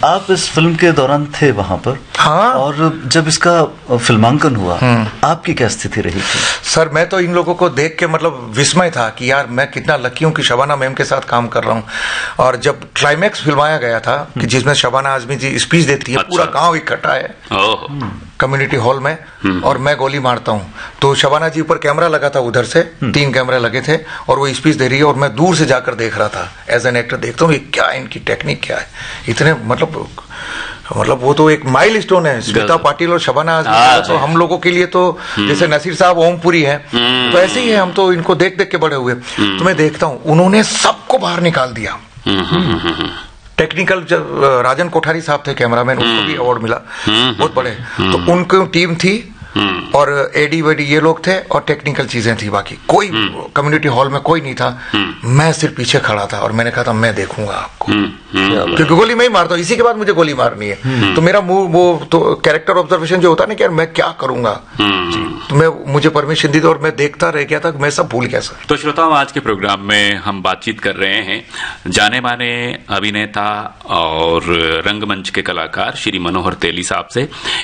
आप इस फिल्म के दौरान थे वहां पर? हाँ। और जब इसका फिल्मांकन हुआ, आपकी क्या स्थिति रही थी? सर मैं तो इन लोगों को देख के मतलब विस्मय था कि यार मैं कितना लकी हूं कि शबाना मैम के साथ काम कर रहा हूं। और जब क्लाइमैक्स फिल्माया गया था कि जिसमें शबाना आजमी जी स्पीच देती है, पूरा गांव इकट्ठा है कम्युनिटी हॉल में और मैं गोली मारता हूं, तो शबाना जी ऊपर कैमरा लगा था, उधर से 3 कैमरे लगे थे और वो स्पीच दे रही है और मैं दूर से जाकर देख रहा था। एज एन एक्टर देखता हूँ ये क्या है, इनकी टेक्निक क्या है, इतने मतलब वो तो एक माइलस्टोन है। स्मिता पाटिल और शबाना आजमी तो हम लोगों के लिए तो जैसे नसीर साहब ओमपुरी है, तो ऐसे ही है, हम तो इनको देख देख के बड़े हुए। तो मैं देखता हूँ उन्होंने सबको बाहर निकाल दिया। टेक्निकल जब राजन कोठारी साहब थे कैमरामैन, उनको भी अवार्ड मिला, बहुत बड़े। तो उनकी टीम थी और एडी वेडी ये लोग थे और टेक्निकल चीजें थी, बाकी कोई कम्युनिटी हॉल में कोई नहीं था। मैं सिर्फ पीछे खड़ा था और मैंने कहा था मैं देखूंगा आपको, क्योंकि गोली मैं ही मारता हूँ, इसी के बाद मुझे गोली मारनी है। तो मेरा वो तो कैरेक्टर ऑब्जर्वेशन जो होता है ना कि यार मैं क्या करूंगा, तो मुझे परमिशन दी थी और मैं देखता रह गया था, मैं सब भूल गया सर। तो श्रोताओं, आज के प्रोग्राम में हम बातचीत कर रहे हैं जाने माने अभिनेता और रंगमंच के कलाकार श्री मनोहर तेली साहब से।